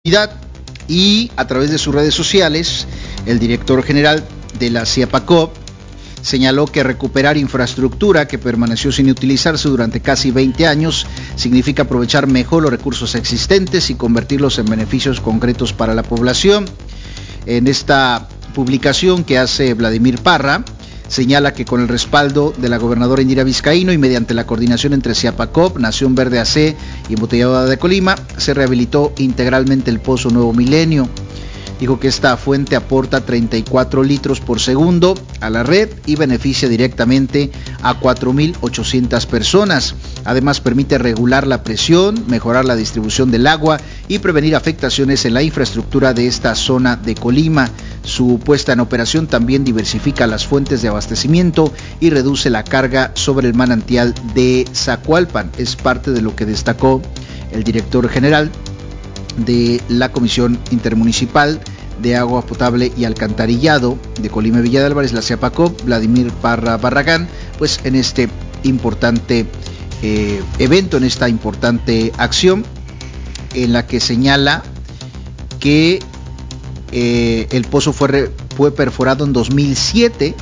Y a través de sus redes sociales, el director general de la CIAPACOP señaló que recuperar infraestructura que permaneció sin utilizarse durante casi 20 años significa aprovechar mejor los recursos existentes y convertirlos en beneficios concretos para la población. En esta publicación que hace Vladimir Parra, señala que con el respaldo de la gobernadora Indira Vizcaíno y mediante la coordinación entre CIAPACOP, Nación Verde AC y Embotelladora de Colima, se rehabilitó integralmente el Pozo Nuevo Milenio. Dijo que esta fuente aporta 34 litros por segundo a la red y beneficia directamente a 4.800 personas. Además, permite regular la presión, mejorar la distribución del agua y prevenir afectaciones en la infraestructura de esta zona de Colima. Su puesta en operación también diversifica las fuentes de abastecimiento y reduce la carga sobre el manantial de Zacualpan. Es parte de lo que destacó el director general de la Comisión Intermunicipal de Agua Potable y Alcantarillado de Colima y Villa de Álvarez, la CIAPACOP, Vladimir Parra Barragán, pues en este importante evento, en esta importante acción, en la que señala que el pozo fue perforado en 2007,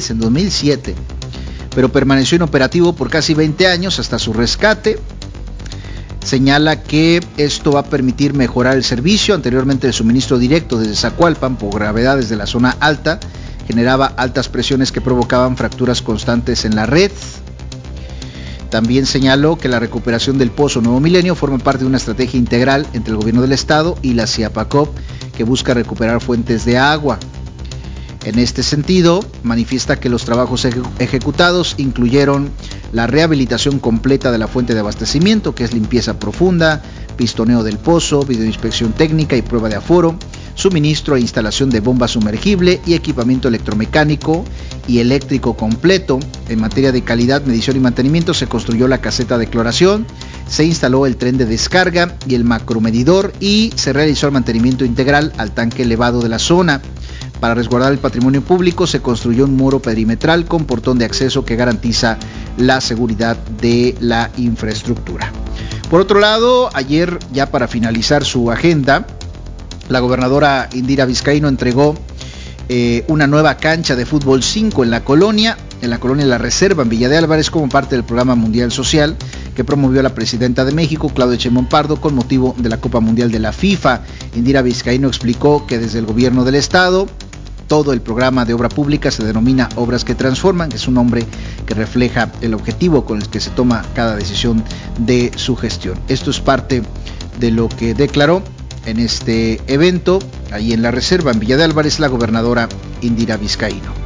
pero permaneció inoperativo por casi 20 años hasta su rescate. Señala que esto va a permitir mejorar el servicio. Anteriormente el suministro directo desde Zacualpan por gravedades de la zona alta generaba altas presiones que provocaban fracturas constantes en la red. También señaló que la recuperación del Pozo Nuevo Milenio forma parte de una estrategia integral entre el gobierno del estado y la CIAPACOP que busca recuperar fuentes de agua. En este sentido, manifiesta que los trabajos ejecutados incluyeron la rehabilitación completa de la fuente de abastecimiento, que es limpieza profunda, pistoneo del pozo, videoinspección técnica y prueba de aforo, suministro e instalación de bomba sumergible y equipamiento electromecánico y eléctrico completo. En materia de calidad, medición y mantenimiento, se construyó la caseta de cloración, se instaló el tren de descarga y el macromedidor y se realizó el mantenimiento integral al tanque elevado de la zona. Para resguardar el patrimonio público se construyó un muro perimetral con portón de acceso que garantiza la seguridad de la infraestructura. Por otro lado, ayer, ya para finalizar su agenda, la gobernadora Indira Vizcaíno entregó una nueva cancha de fútbol 5 en la colonia La Reserva, en Villa de Álvarez, como parte del programa mundial social que promovió la presidenta de México, Claudia Sheinbaum Pardo, con motivo de la Copa Mundial de la FIFA. Indira Vizcaíno explicó que desde el gobierno del estado, todo el programa de obra pública se denomina Obras que Transforman, que es un nombre que refleja el objetivo con el que se toma cada decisión de su gestión. Esto es parte de lo que declaró en este evento, ahí en La Reserva, en Villa de Álvarez, la gobernadora Indira Vizcaíno.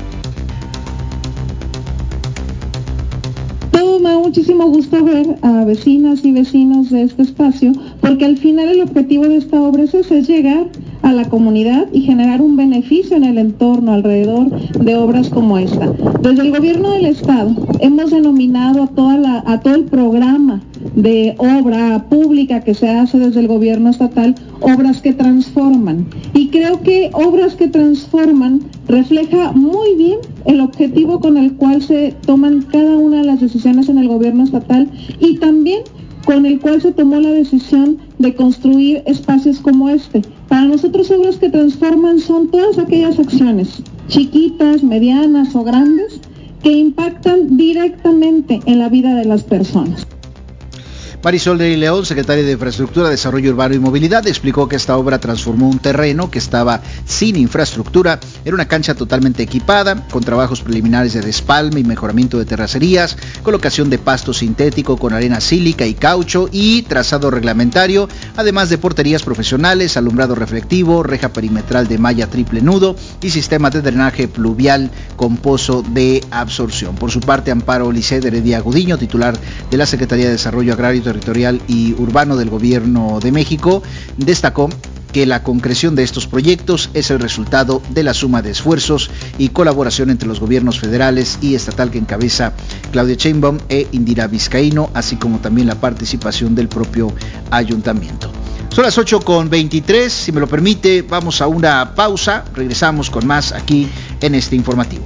Me da muchísimo gusto ver a vecinas y vecinos de este espacio, porque al final el objetivo de esta obra es ese, es llegar a la comunidad y generar un beneficio en el entorno alrededor de obras como esta. Desde el gobierno del estado hemos denominado a todo el programa de obra pública que se hace desde el gobierno estatal, Obras que Transforman. Y creo que Obras que Transforman refleja muy bien el objetivo con el cual se toman cada una de las decisiones en el gobierno estatal y también con el cual se tomó la decisión de construir espacios como este. Para nosotros, Obras que Transforman son todas aquellas acciones, chiquitas, medianas o grandes, que impactan directamente en la vida de las personas. Marisol de León, secretaria de Infraestructura, Desarrollo Urbano y Movilidad, explicó que esta obra transformó un terreno que estaba sin infraestructura en una cancha totalmente equipada, con trabajos preliminares de despalme y mejoramiento de terracerías, colocación de pasto sintético con arena sílica y caucho y trazado reglamentario, además de porterías profesionales, alumbrado reflectivo, reja perimetral de malla triple nudo y sistema de drenaje pluvial con pozo de absorción. Por su parte, Amparo Lisset Heredia Gudiño, titular de la Secretaría de Desarrollo Agrario, Territorial y Urbano del Gobierno de México, destacó que la concreción de estos proyectos es el resultado de la suma de esfuerzos y colaboración entre los gobiernos federales y estatal que encabeza Claudia Sheinbaum e Indira Vizcaíno, así como también la participación del propio ayuntamiento. Son las 8:23, si me lo permite, vamos a una pausa, regresamos con más aquí en este informativo.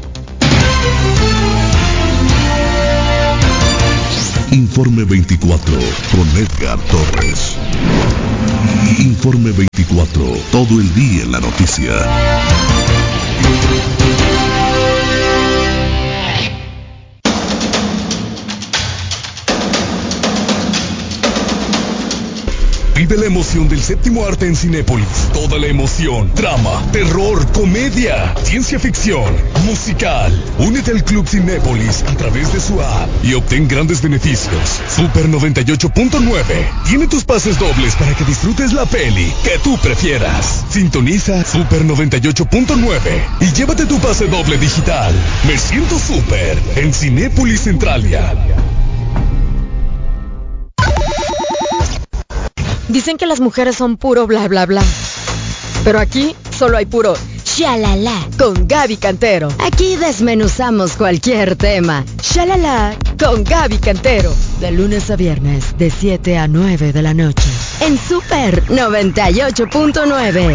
Informe 24 con Edgar Torres. Informe 24, todo el día en la noticia. Vive la emoción del séptimo arte en Cinépolis. Toda la emoción, drama, terror, comedia, ciencia ficción, musical. Únete al Club Cinépolis a través de su app y obtén grandes beneficios. Super 98.9 tiene tus pases dobles para que disfrutes la peli que tú prefieras. Sintoniza Super 98.9 y llévate tu pase doble digital. Me siento súper en Cinépolis Centralia. Dicen que las mujeres son puro bla bla bla, pero aquí solo hay puro shalala con Gaby Cantero. Aquí desmenuzamos cualquier tema. Shalala con Gaby Cantero, de lunes a viernes de 7 a 9 de la noche en Super 98.9.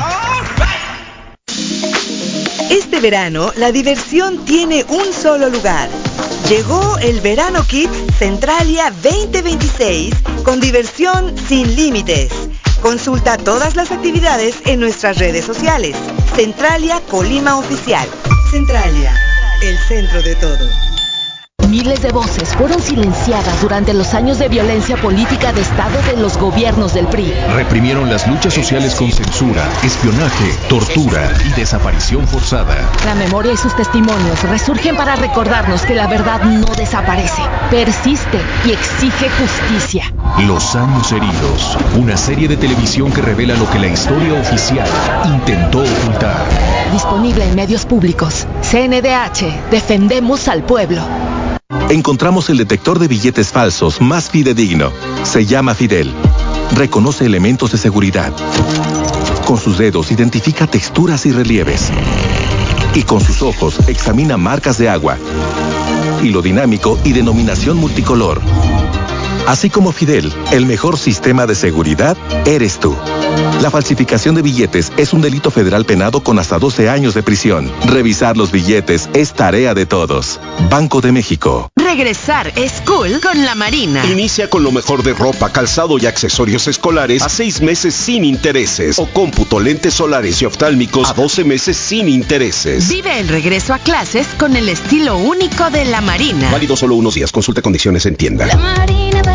Este verano, la diversión tiene un solo lugar. Llegó el Verano Kids Centralia 2026 con diversión sin límites. Consulta todas las actividades en nuestras redes sociales. Centralia Colima Oficial. Centralia, el centro de todo. Miles de voces fueron silenciadas durante los años de violencia política de Estado de los gobiernos del PRI. Reprimieron las luchas sociales con censura, espionaje, tortura y desaparición forzada. La memoria y sus testimonios resurgen para recordarnos que la verdad no desaparece, persiste y exige justicia. Los años heridos, una serie de televisión que revela lo que la historia oficial intentó ocultar. Disponible en medios públicos. CNDH, defendemos al pueblo. Encontramos el detector de billetes falsos más fidedigno. Se llama Fidel. Reconoce elementos de seguridad. Con sus dedos identifica texturas y relieves. Y con sus ojos examina marcas de agua, hilo dinámico y denominación multicolor. Así como Fidel, el mejor sistema de seguridad eres tú. La falsificación de billetes es un delito federal penado con hasta 12 años de prisión. Revisar los billetes es tarea de todos. Banco de México. Regresar es cool con la Marina. Inicia con lo mejor de ropa, calzado y accesorios escolares a 6 meses sin intereses. O cómputo, lentes solares y oftálmicos a 12 meses sin intereses. Vive el regreso a clases con el estilo único de la Marina. Válido solo unos días. Consulte condiciones en tienda. La Marina.